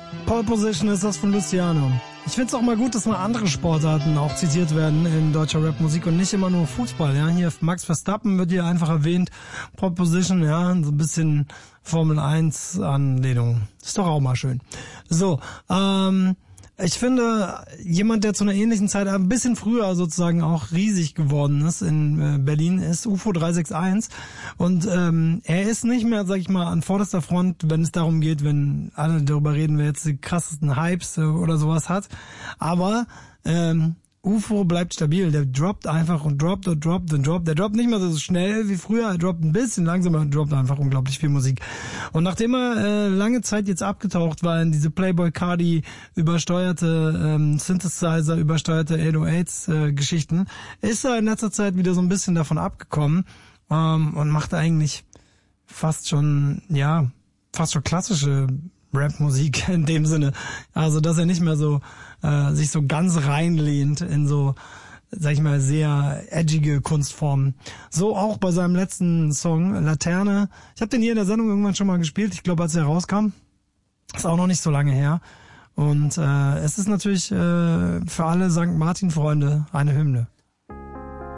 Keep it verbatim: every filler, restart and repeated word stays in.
Pole Position ist das von Luciano. Ich finde es auch mal gut, dass mal andere Sportarten auch zitiert werden in deutscher Rapmusik und nicht immer nur Fußball. Ja, hier Max Verstappen wird hier einfach erwähnt. Pole Position, ja, so ein bisschen Formel eins Anlehnung. Ist doch auch mal schön. So, ähm, ich finde, jemand, der zu einer ähnlichen Zeit ein bisschen früher sozusagen auch riesig geworden ist in Berlin, ist U F O drei sechs eins. Und ähm, er ist nicht mehr, sag ich mal, an vorderster Front, wenn es darum geht, wenn alle darüber reden, wer jetzt die krassesten Hypes oder sowas hat. Aber ähm, U F O bleibt stabil, der droppt einfach und droppt und droppt und droppt. Der droppt nicht mehr so schnell wie früher, er droppt ein bisschen langsamer und droppt einfach unglaublich viel Musik. Und nachdem er äh, lange Zeit jetzt abgetaucht war in diese Playboy Cardi übersteuerte ähm, Synthesizer, übersteuerte acht null acht äh, Geschichten, ist er in letzter Zeit wieder so ein bisschen davon abgekommen ähm, und macht eigentlich fast schon, ja, fast schon klassische Rap-Musik in dem Sinne. Also, dass er nicht mehr so äh, sich so ganz reinlehnt in so, sag ich mal, sehr edgige Kunstformen. So auch bei seinem letzten Song, Laterne. Ich habe den hier in der Sendung irgendwann schon mal gespielt. Ich glaube, als er rauskam. Ist auch noch nicht so lange her. Und äh, es ist natürlich äh, für alle Sankt Martin-Freunde eine Hymne.